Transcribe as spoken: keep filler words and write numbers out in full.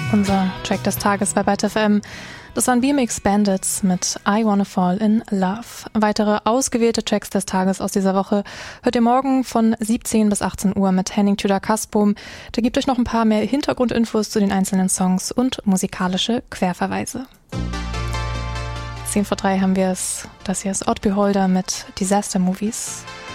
Unser Track des Tages bei Byte F M. Das waren B M X Bandits mit I Wanna Fall in Love. Weitere ausgewählte Tracks des Tages aus dieser Woche hört ihr morgen von siebzehn bis achtzehn Uhr mit Henning Tudor-Kasbum. Da gibt euch noch ein paar mehr Hintergrundinfos zu den einzelnen Songs und musikalische Querverweise. zehn vor drei haben wir es. Das hier ist Odd Beholder mit Disaster Movies.